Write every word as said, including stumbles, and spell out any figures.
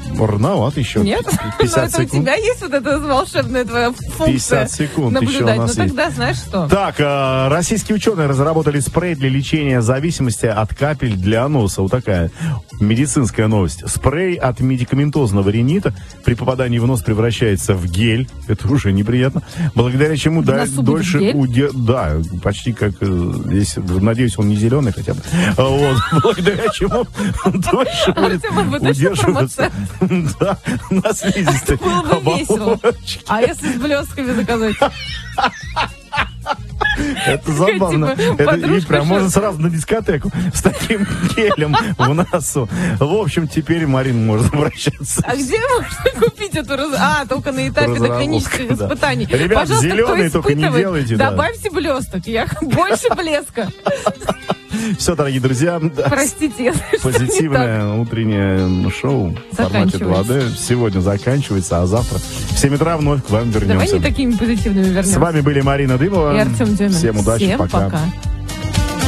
рановато еще. Нет? Но это у тебя есть вот эта волшебная твоя функция пятьдесят секунд наблюдать. еще у нас Ну есть. тогда знаешь что? Так, э, российские ученые разработали спрей для лечения зависимости от капель для носа. Вот такая медицинская новость. Спрей от медикаментозного ринита при попадании в нос превращается в гель. Это уже неприятно. Благодаря чему да, дольше... Уде... Да, почти как... э, Здесь, надеюсь, он не зеленый хотя бы. Вот. Благодаря чему он дольше будет удерживаться. Да, на слизистой оболочке. А если с блестками заказать? Это забавно. Типа, это и прям шо... можно сразу на дискотеку с таким гелем в носу. В общем, теперь Марина может обращаться. А где можно купить эту раз... А, только на этапе до клинических да. испытаний. Ребят, пожалуйста, зеленые только не делайте. Добавьте да. блесток. Я больше блеска. Все, дорогие друзья. Простите, позитивное утреннее шоу в формате два дэ сегодня заканчивается, а завтра в семь утра вновь к вам вернемся. Давай не такими позитивными вернемся. С вами были Марина Дымова и Артем Демин. Всем удачи, Всем пока. пока.